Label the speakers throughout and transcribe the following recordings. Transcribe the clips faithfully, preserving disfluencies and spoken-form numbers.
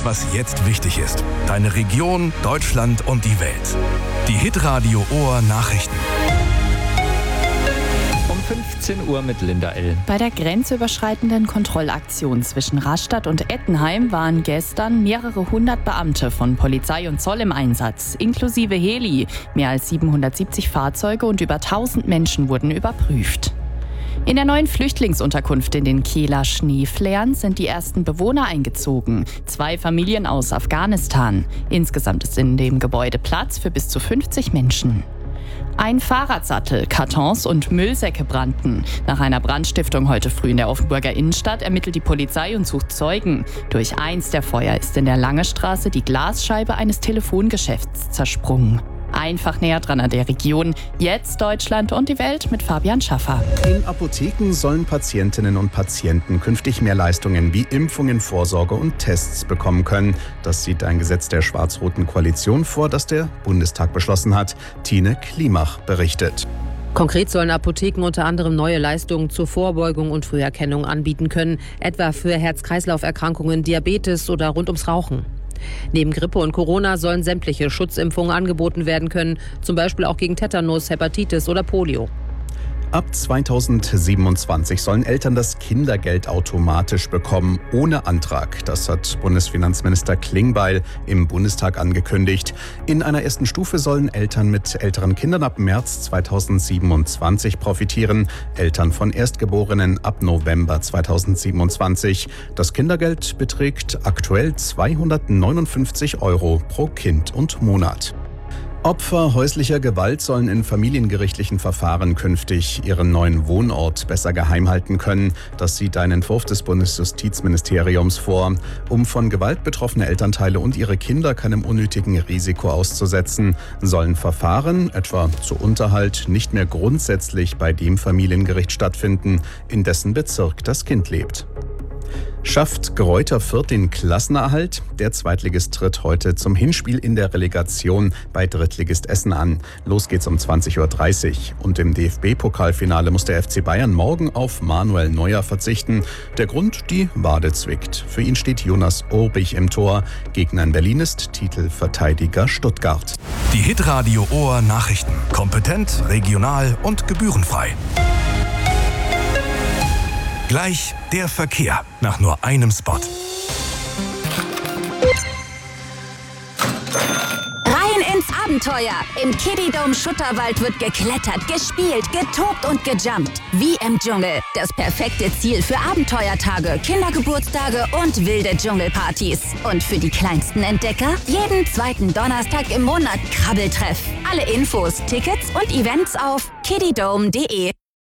Speaker 1: was jetzt wichtig ist. Deine Region, Deutschland und die Welt. Die Hitradio Ohr Nachrichten.
Speaker 2: Um fünfzehn Uhr mit Linda L.
Speaker 3: Bei der grenzüberschreitenden Kontrollaktion zwischen Rastatt und Ettenheim waren gestern mehrere hundert Beamte von Polizei und Zoll im Einsatz, inklusive Heli. Mehr als siebenhundertsiebzig Fahrzeuge und über tausend Menschen wurden überprüft. In der neuen Flüchtlingsunterkunft in den Kehler Schneeflären sind die ersten Bewohner eingezogen. Zwei Familien aus Afghanistan. Insgesamt ist in dem Gebäude Platz für bis zu fünfzig Menschen. Ein Fahrradsattel, Kartons und Müllsäcke brannten. Nach einer Brandstiftung heute früh in der Offenburger Innenstadt ermittelt die Polizei und sucht Zeugen. Durch eins der Feuer ist in der Langestraße die Glasscheibe eines Telefongeschäfts zersprungen. Einfach näher dran an der Region. Jetzt Deutschland und die Welt mit Fabian Schaffer.
Speaker 4: In Apotheken sollen Patientinnen und Patienten künftig mehr Leistungen wie Impfungen, Vorsorge und Tests bekommen können. Das sieht ein Gesetz der schwarz-roten Koalition vor, das der Bundestag beschlossen hat. Tine Klimach berichtet.
Speaker 5: Konkret sollen Apotheken unter anderem neue Leistungen zur Vorbeugung und Früherkennung anbieten können, etwa für Herz-Kreislauf-Erkrankungen, Diabetes oder rund ums Rauchen. Neben Grippe und Corona sollen sämtliche Schutzimpfungen angeboten werden können, zum Beispiel auch gegen Tetanus, Hepatitis oder Polio.
Speaker 4: Ab zweitausendsiebenundzwanzig sollen Eltern das Kindergeld automatisch bekommen, ohne Antrag. Das hat Bundesfinanzminister Klingbeil im Bundestag angekündigt. In einer ersten Stufe sollen Eltern mit älteren Kindern ab März zweitausendsiebenundzwanzig profitieren, Eltern von Erstgeborenen ab November zweitausendsiebenundzwanzig. Das Kindergeld beträgt aktuell zweihundertneunundfünfzig Euro pro Kind und Monat. Opfer häuslicher Gewalt sollen in familiengerichtlichen Verfahren künftig ihren neuen Wohnort besser geheim halten können. Das sieht ein Entwurf des Bundesjustizministeriums vor. Um von Gewalt betroffene Elternteile und ihre Kinder keinem unnötigen Risiko auszusetzen, sollen Verfahren, etwa zu Unterhalt, nicht mehr grundsätzlich bei dem Familiengericht stattfinden, in dessen Bezirk das Kind lebt. Schafft Greuther Fürth den Klassenerhalt? Der Zweitligist tritt heute zum Hinspiel in der Relegation bei Drittligist Essen an. Los geht's um zwanzig Uhr dreißig. Und im D F B-Pokalfinale muss der F C Bayern morgen auf Manuel Neuer verzichten. Der Grund? Die Wade zwickt. Für ihn steht Jonas Urbich im Tor. Gegner in Berlin ist Titelverteidiger Stuttgart.
Speaker 1: Die Hitradio Ohr Nachrichten. Kompetent, regional und gebührenfrei. Gleich der Verkehr nach nur einem Spot.
Speaker 6: Rein ins Abenteuer. Im Kiddie-Dome Schutterwald wird geklettert, gespielt, getobt und gejumpt. Wie im Dschungel. Das perfekte Ziel für Abenteuertage, Kindergeburtstage und wilde Dschungelpartys. Und für die kleinsten Entdecker jeden zweiten Donnerstag im Monat Krabbeltreff. Alle Infos, Tickets und Events auf kiddiedome punkt de.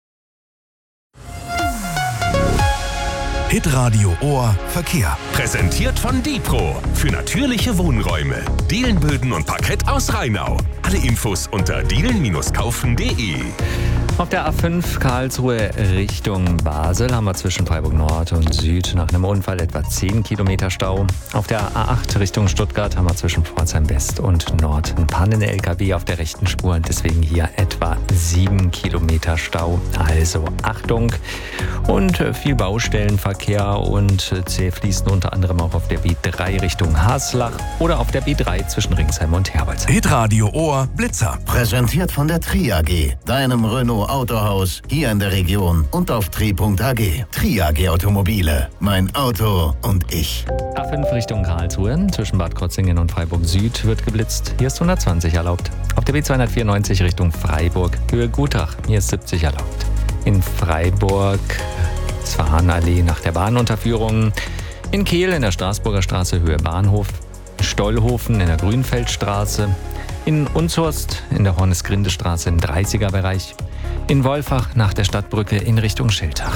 Speaker 1: Hitradio Ohr Verkehr.
Speaker 7: Präsentiert von Dipro für natürliche Wohnräume. Dielenböden und Parkett aus Rheinau. Alle Infos unter dielen Bindestrich kaufen punkt de.
Speaker 2: Auf der A fünf Karlsruhe Richtung Basel haben wir zwischen Freiburg Nord und Süd nach einem Unfall etwa zehn Kilometer Stau. Auf der A acht Richtung Stuttgart haben wir zwischen Pforzheim West und Nord einen Pannen-L K W auf der rechten Spur. Deswegen hier etwa sieben Kilometer Stau. Also Achtung. Und viel Baustellenverkehr und zäh fließen unter anderem auch auf der B drei Richtung Haslach oder auf der B drei zwischen Ringsheim und Herbolzheim.
Speaker 1: Hitradio Ohr Blitzer.
Speaker 8: Präsentiert von der Tri A G, deinem Renault Autohaus hier in der Region und auf tri punkt a g. Tri A G Automobile. Mein Auto und ich.
Speaker 2: A fünf Richtung Karlsruhe zwischen Bad Krotzingen und Freiburg Süd wird geblitzt. Hier ist hundertzwanzig erlaubt. Auf der B zweihundertvierundneunzig Richtung Freiburg Höhe Gutach. Hier ist siebzig erlaubt. In Freiburg Zwarenallee nach der Bahnunterführung. In Kehl in der Straßburger Straße Höhe Bahnhof. Stollhofen in der Grünfeldstraße. In Unshorst in der Hornesgrinde-Straße im dreißiger Bereich. In Wolfach nach der Stadtbrücke in Richtung Schiltach.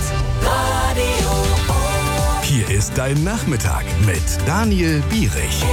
Speaker 1: Hier ist dein Nachmittag mit Daniel Bierich.